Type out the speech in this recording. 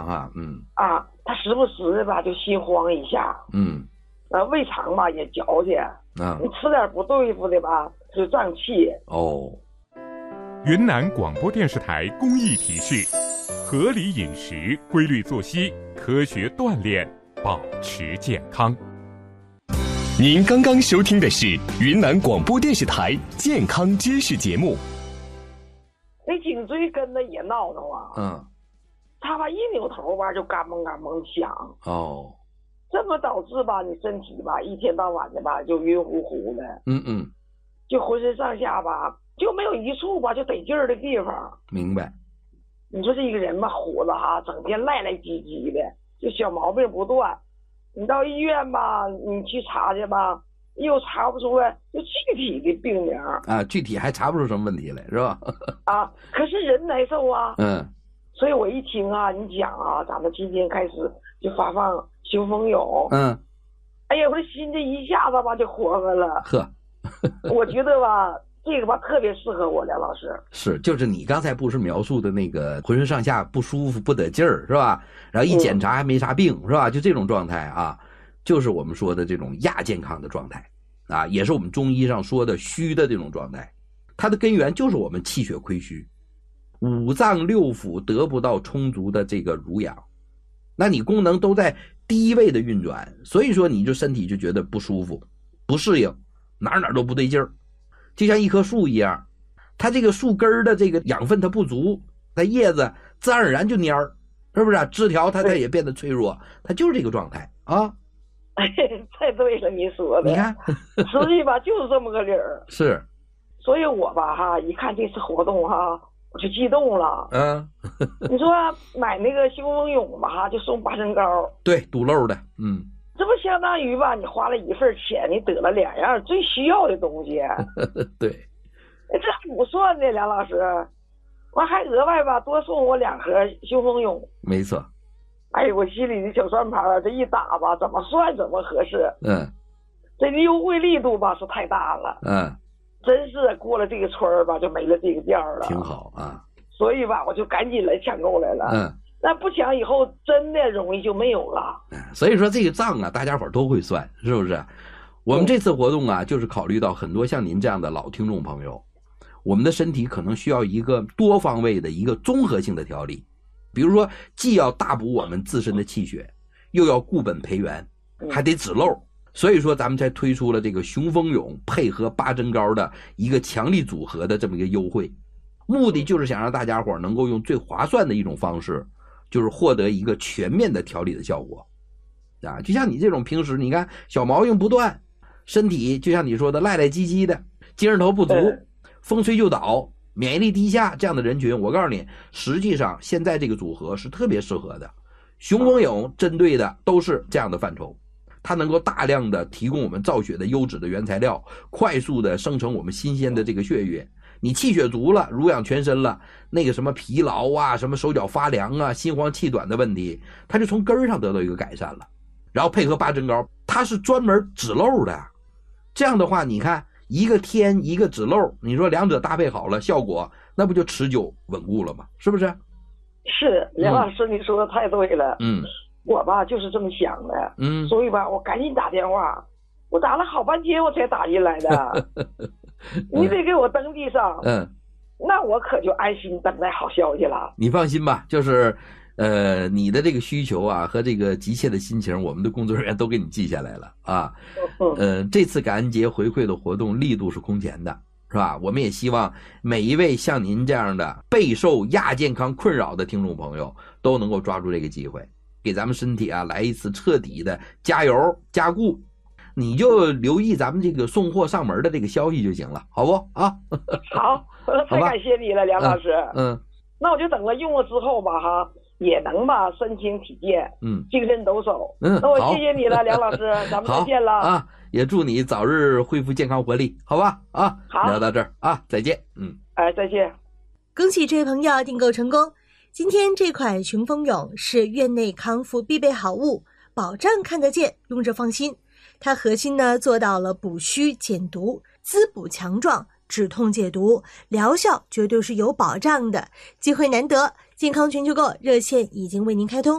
哈， 他时不时的吧就心慌一下，胃肠吧也绞去，你吃点不对付的吧就胀气。 云南广播电视台公益提示：合理饮食、规律作息、科学锻炼，保持健康。 您刚刚收听的是云南广播电视台健康知识节目。 那颈椎跟着也闹腾啊，他吧一扭头吧就嘎嘣嘎嘣响，这么导致吧你身体吧一天到晚的吧就晕乎乎的，就浑身上下吧就没有一处吧就得劲儿的地方。 明白。 你说这个人吧活着哈，整天赖赖唧唧的，就小毛病不断。你到医院吧，你去查去吧，又查不出来就具体的病名啊，具体还查不出什么问题来，是吧？ 可是人难受啊。所以我一听啊，你讲啊，咱们今天开始就发放雄风勇。哎呀，我这心这一下子吧就活过了。我觉得吧。这个吧特别适合我，梁老师。是， 就是你刚才不是描述的那个浑身上下不舒服不得劲儿，是吧？然后一检查还没啥病，是吧？就这种状态啊，就是我们说的这种亚健康的状态啊，也是我们中医上说的虚的这种状态。它的根源就是我们气血亏虚，五脏六腑得不到充足的这个濡养，那你功能都在低位的运转，所以说你就身体就觉得不舒服、不适应，哪都不对劲儿。就像一棵树一样，它这个树根的这个养分它不足，它叶子自然而然就蔫儿，是不是枝条它也变得脆弱，它就是这个状态啊。 太对了，你说的， 你看实际吧就是这么个理儿。 是， 所以我吧哈一看这次活动哈我就激动了。你说买那个雄风勇吧哈就送8升膏，对， 堵漏的。 这不相当于吧你花了一份钱，你得了2样最需要的东西。 对， 这不算的，梁老师，我还额外吧多送我2盒雄风勇。没错。哎呦，我心里的小算盘啊，这一打吧怎么算怎么合适。这个优惠力度吧是太大了。真是过了这个村儿吧就没了这个店了。挺好啊。所以吧我就赶紧来抢购来了。那不抢以后真的容易就没有了。 所以说这个账啊大家伙都会算，是不是？我们这次活动啊就是考虑到很多像您这样的老听众朋友，我们的身体可能需要一个多方位的一个综合性的调理，比如说既要大补我们自身的气血，又要固本培元，还得止漏。所以说咱们才推出了这个雄风勇配合8珍膏的一个强力组合的这么一个优惠，目的就是想让大家伙能够用最划算的一种方式，就是获得一个全面的调理的效果啊。就像你这种平时你看小毛病不断，身体就像你说的赖赖唧唧的，精神头不足，风吹就倒，免疫力低下，这样的人群，我告诉你，实际上现在这个组合是特别适合的。雄风勇针对的都是这样的范畴，它能够大量的提供我们造血的优质的原材料，快速的生成我们新鲜的这个血液。你气血足了，濡养全身了，那个什么疲劳啊，什么手脚发凉啊，心慌气短的问题，它就从根儿上得到一个改善了。然后配合8珍膏，它是专门止漏的。这样的话，你看一个添一个止漏，你说两者搭配好了，效果那不就持久稳固了吗？是不是？ 是，梁老师你说的太对了。我吧就是这么想的。所以吧我赶紧打电话，我打了好半天我才打进来的。你得给我登记上。那我可就安心等待好消息了。 你放心吧，就是你的这个需求啊和这个急切的心情，我们的工作人员都给你记下来了啊。这次感恩节回馈的活动力度是空前的，是吧？我们也希望每一位像您这样的备受亚健康困扰的听众朋友都能够抓住这个机会，给咱们身体啊来一次彻底的加油加固。你就留意咱们这个送货上门的这个消息就行了，好不啊？ 好，太感谢你了，梁老师。那我就等了用了之后吧哈，也能吧身轻体健，精神抖擞。那我谢谢你了，梁老师，咱们再见了啊！也祝你早日恢复健康活力，好吧？啊， 好， 聊到这儿啊，再见。 再见。 恭喜这位朋友订购成功。今天这款雄风勇是院内康复必备好物，保障看得见，用着放心。它核心呢做到了补虚减毒、滋补强壮、止痛解毒，疗效绝对是有保障的。机会难得，健康全球购热线已经为您开通。